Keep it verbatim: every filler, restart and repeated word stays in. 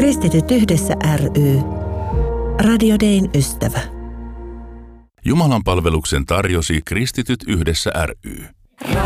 Kristityt yhdessä ry. Radio Dayn ystävä. Jumalan palveluksen tarjosi Kristityt yhdessä ry.